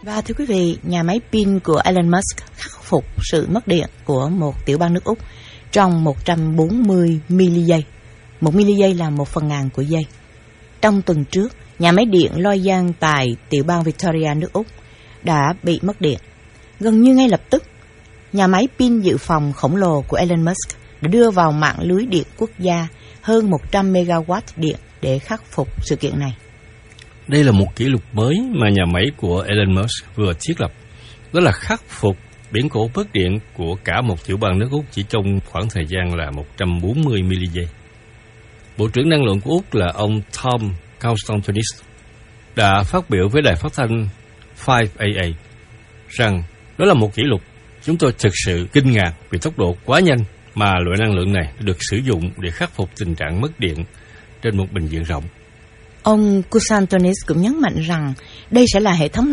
Và thưa quý vị, nhà máy pin của Elon Musk khắc phục sự mất điện của một tiểu bang nước Úc trong 140 mili giây. 1 mili giây là 1/1000 của giây. Trong tuần trước, nhà máy điện Loyang tại tiểu bang Victoria, nước Úc đã bị mất điện. Gần như ngay lập tức, nhà máy pin dự phòng khổng lồ của Elon Musk đã đưa vào mạng lưới điện quốc gia hơn 100 MW điện để khắc phục sự kiện này. Đây là một kỷ lục mới mà nhà máy của Elon Musk vừa thiết lập, đó là khắc phục biến cố mất điện của cả một tiểu bang nước Úc chỉ trong khoảng thời gian là 140 mili giây. Bộ trưởng năng lượng của Úc là ông Tom Constantinis đã phát biểu với đài phát thanh 5AA rằng đó là một kỷ lục. Chúng tôi thực sự kinh ngạc vì tốc độ quá nhanh mà loại năng lượng này được sử dụng để khắc phục tình trạng mất điện trên một bình diện rộng. Ông Constantinis cũng nhấn mạnh rằng đây sẽ là hệ thống